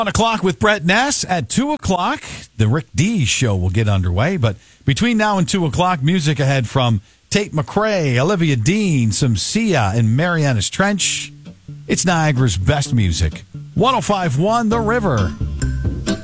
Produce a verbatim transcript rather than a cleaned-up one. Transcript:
One o'clock with Brett Ness. At two o'clock, the Rick D show will get underway. But between now and two o'clock, music ahead from Tate McRae, Olivia Dean, some Sia, and Marianas Trench. It's Niagara's best music. one oh five point one The River.